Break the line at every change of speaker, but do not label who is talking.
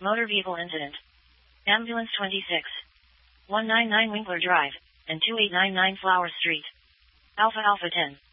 Motor vehicle incident. Ambulance 26. 199 Winkler Drive, and 2899 Flower Street. Alpha Alpha 10.